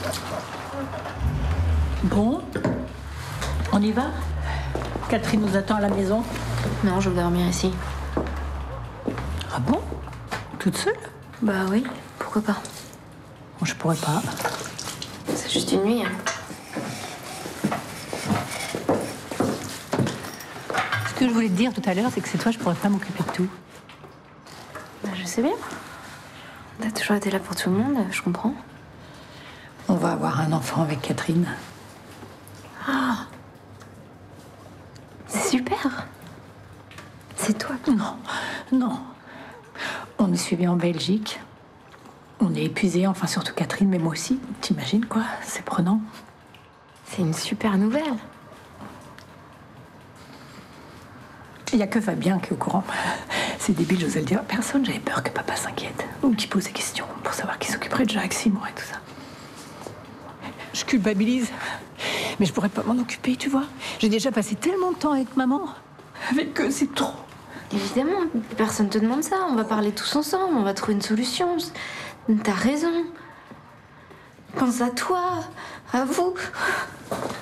Bon, on y va? Catherine nous attend à la maison. Non, je veux dormir ici. Ah bon? Toute seule? Bah oui, pourquoi pas? Bon, je pourrais pas. C'est juste une nuit, hein. Ce que je voulais te dire tout à l'heure, c'est que c'est toi, je pourrais pas m'occuper de tout. Bah je sais bien. T'as toujours été là pour tout le monde, je comprends. On va avoir un enfant avec Catherine. Ah! C'est super! C'est toi? Non, non. On est suivis en Belgique. On est épuisés, enfin surtout Catherine, mais moi aussi. T'imagines quoi? C'est prenant. C'est une super nouvelle. Il n'y a que Fabien qui est au courant. C'est débile, j'osais le dire. Personne, j'avais peur que papa s'inquiète. Ou qu'il pose des questions pour savoir qui s'occuperait de Jacques, Simon et tout ça. Je culpabilise. Mais je pourrais pas m'en occuper, tu vois. J'ai déjà passé tellement de temps avec maman. Avec eux, c'est trop. Évidemment, personne te demande ça. On va parler tous ensemble, on va trouver une solution. T'as raison. Pense à toi, à vous.